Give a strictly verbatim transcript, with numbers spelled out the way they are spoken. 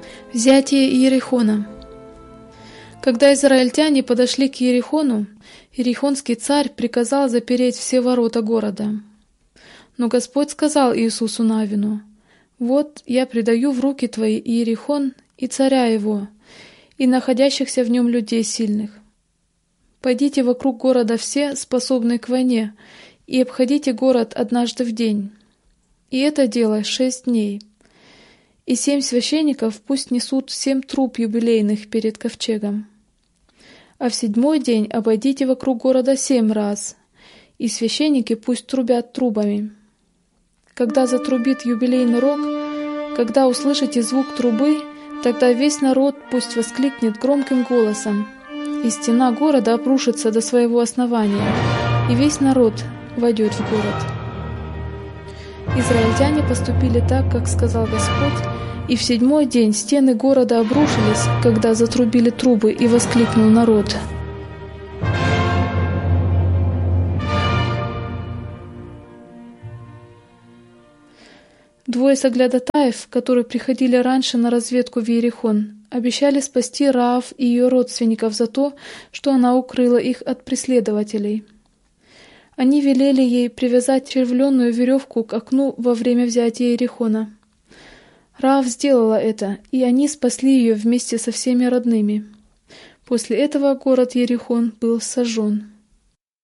Взятие Иерихона. Когда израильтяне подошли к Иерихону, иерихонский царь приказал запереть все ворота города. Но Господь сказал Иисусу Навину: «Вот я предаю в руки твои Иерихон и царя его, и находящихся в нем людей сильных. Пойдите вокруг города все, способные к войне, и обходите город однажды в день. И это делай шесть дней. И семь священников пусть несут семь труб юбилейных перед ковчегом. А в седьмой день обойдите вокруг города семь раз, и священники пусть трубят трубами. Когда затрубит юбилейный рог, когда услышите звук трубы, тогда весь народ пусть воскликнет громким голосом, и стена города обрушится до своего основания, и весь народ войдет в город». Израильтяне поступили так, как сказал Господь, и в седьмой день стены города обрушились, когда затрубили трубы, и воскликнул народ. Двое соглядатаев, которые приходили раньше на разведку в Иерихон, обещали спасти Раав и ее родственников за то, что она укрыла их от преследователей. Они велели ей привязать червленную веревку к окну во время взятия Иерихона. Раав сделала это, и они спасли ее вместе со всеми родными. После этого город Иерихон был сожжен.